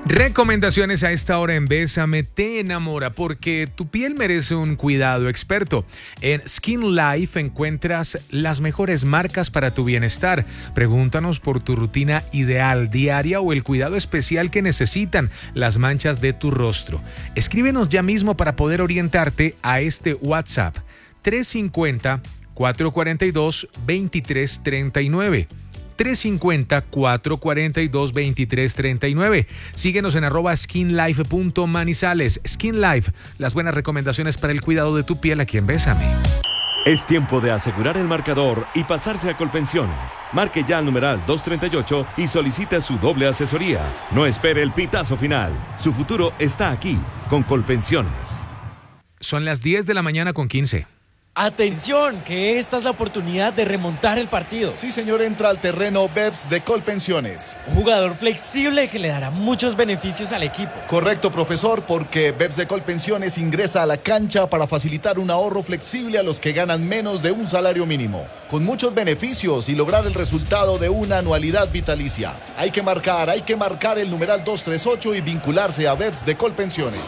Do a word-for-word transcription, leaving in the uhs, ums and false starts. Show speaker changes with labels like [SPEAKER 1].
[SPEAKER 1] Recomendaciones a esta hora en Bésame te enamora, porque tu piel merece un cuidado experto. En Skin Life encuentras las mejores marcas para tu bienestar. Pregúntanos por tu rutina ideal diaria o el cuidado especial que necesitan las manchas de tu rostro. Escríbenos ya mismo para poder orientarte a este WhatsApp tres cinco cero, cuatro cuatro dos, dos tres tres nueve. tres cinco cero, cuatro cuatro dos, dos tres tres nueve. Síguenos en arroba skinlife.manizales. Skin Life, las buenas recomendaciones para el cuidado de tu piel aquí en Bésame.
[SPEAKER 2] Es tiempo de asegurar el marcador y pasarse a Colpensiones. Marque ya al numeral dos treinta y ocho y solicite su doble asesoría. No espere el pitazo final. Su futuro está aquí, con Colpensiones.
[SPEAKER 1] Son las diez de la mañana con quince.
[SPEAKER 3] Atención, que esta es la oportunidad de remontar el partido.
[SPEAKER 4] Sí, señor, entra al terreno Beps de Colpensiones.
[SPEAKER 3] Un jugador flexible que le dará muchos beneficios al equipo.
[SPEAKER 4] Correcto, profesor, porque Beps de Colpensiones ingresa a la cancha para facilitar un ahorro flexible a los que ganan menos de un salario mínimo, con muchos beneficios y lograr el resultado de una anualidad vitalicia. Hay que marcar, hay que marcar el numeral dos treinta y ocho y vincularse a Beps de Colpensiones.